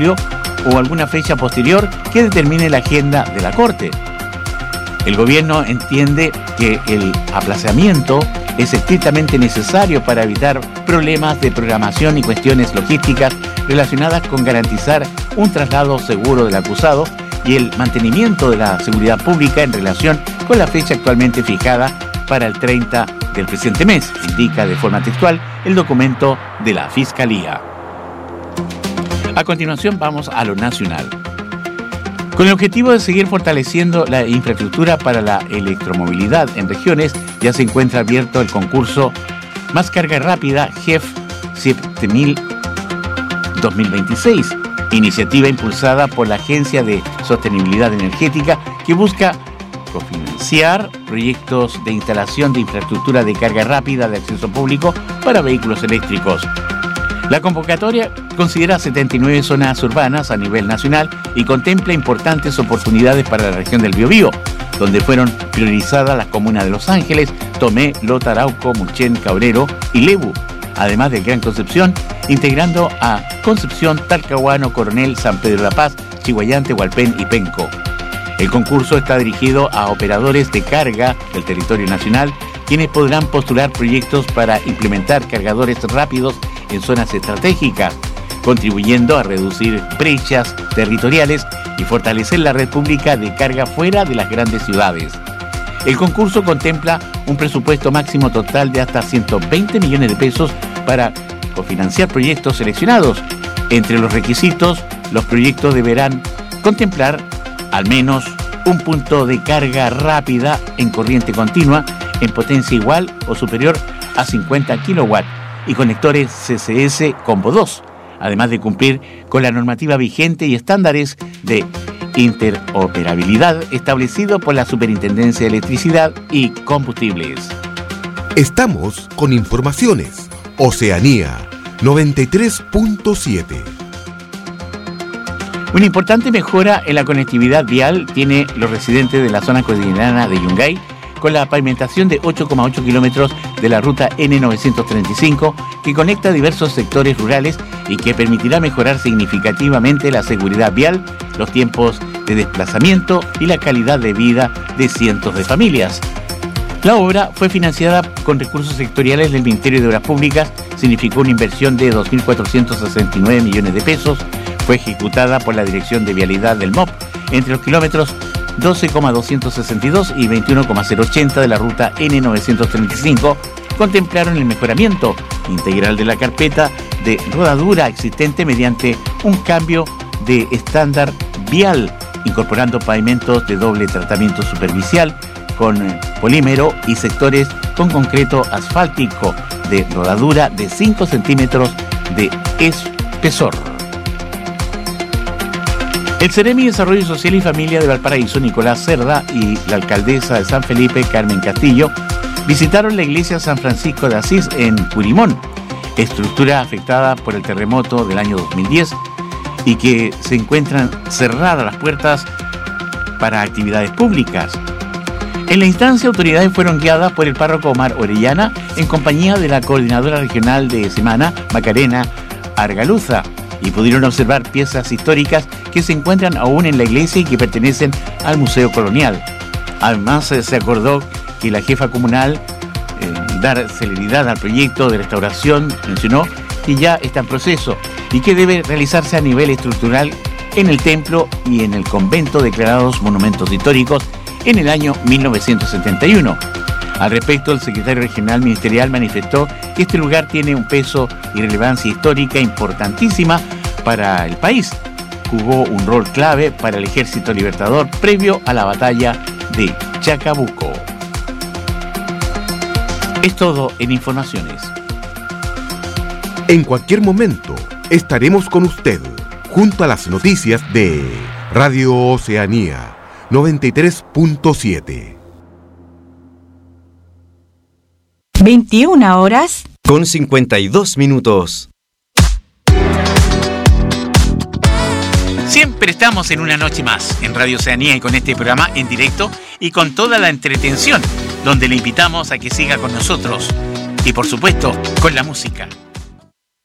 julio o alguna fecha posterior que determine la agenda de la Corte. El gobierno entiende que el aplazamiento es estrictamente necesario para evitar problemas de programación y cuestiones logísticas relacionadas con garantizar un traslado seguro del acusado y el mantenimiento de la seguridad pública en relación con la fecha actualmente fijada para el 30 del presente mes, indica de forma textual el documento de la Fiscalía. A continuación vamos a lo nacional. Con el objetivo de seguir fortaleciendo la infraestructura para la electromovilidad en regiones, ya se encuentra abierto el concurso Más Carga Rápida GEF 7000 2026, iniciativa impulsada por la Agencia de Sostenibilidad Energética que busca cofinanciar proyectos de instalación de infraestructura de carga rápida de acceso público para vehículos eléctricos. La convocatoria considera 79 zonas urbanas a nivel nacional y contempla importantes oportunidades para la región del Biobío, donde fueron priorizadas las comunas de Los Ángeles, Tomé, Lota, Arauco, Muchén, Cabrero y Lebu, además del Gran Concepción, integrando a Concepción, Talcahuano, Coronel, San Pedro de la Paz, Chiguayante, Hualpén y Penco. El concurso está dirigido a operadores de carga del territorio nacional, quienes podrán postular proyectos para implementar cargadores rápidos en zonas estratégicas, contribuyendo a reducir brechas territoriales y fortalecer la red pública de carga fuera de las grandes ciudades. El concurso contempla un presupuesto máximo total de hasta 120 millones de pesos para cofinanciar proyectos seleccionados. Entre los requisitos, los proyectos deberán contemplar al menos un punto de carga rápida en corriente continua en potencia igual o superior a 50 kilowatts y conectores CCS Combo 2, además de cumplir con la normativa vigente y estándares de interoperabilidad establecido por la Superintendencia de Electricidad y Combustibles. Estamos con informaciones. Oceanía 93.7. Una importante mejora en la conectividad vial tiene los residentes de la zona cordillerana de Yungay con la pavimentación de 8,8 kilómetros de la ruta N935 que conecta diversos sectores rurales y que permitirá mejorar significativamente la seguridad vial, los tiempos de desplazamiento y la calidad de vida de cientos de familias. La obra fue financiada con recursos sectoriales del Ministerio de Obras Públicas, significó una inversión de 2.469 millones de pesos, fue ejecutada por la Dirección de Vialidad del MOP entre los kilómetros 12,262 y 21,080 de la ruta N935, contemplaron el mejoramiento integral de la carpeta de rodadura existente mediante un cambio de estándar vial, incorporando pavimentos de doble tratamiento superficial con polímero y sectores con concreto asfáltico de rodadura de 5 centímetros de espesor. El Seremi de Desarrollo Social y Familia de Valparaíso, Nicolás Cerda, y la alcaldesa de San Felipe, Carmen Castillo, visitaron la iglesia San Francisco de Asís en Purimón, estructura afectada por el terremoto del año 2010 y que se encuentran cerradas las puertas para actividades públicas. En la instancia, autoridades fueron guiadas por el párroco Omar Orellana en compañía de la coordinadora regional de Semana, Macarena Argaluza, y pudieron observar piezas históricas que se encuentran aún en la iglesia y que pertenecen al Museo Colonial. Además, se acordó que la jefa comunal dar celeridad al proyecto de restauración, mencionó que ya está en proceso y que debe realizarse a nivel estructural en el templo y en el convento declarados monumentos históricos en el año 1971. Al respecto, el secretario regional ministerial manifestó que este lugar tiene un peso y relevancia histórica importantísima para el país. Jugó un rol clave para el Ejército Libertador previo a la batalla de Chacabuco. Es todo en Informaciones. En cualquier momento estaremos con usted junto a las noticias de Radio Oceanía 93.7. 21 horas con 52 minutos. Siempre estamos en una noche más en Radio Oceanía y con este programa en directo y con toda la entretención, donde le invitamos a que siga con nosotros y por supuesto con la música.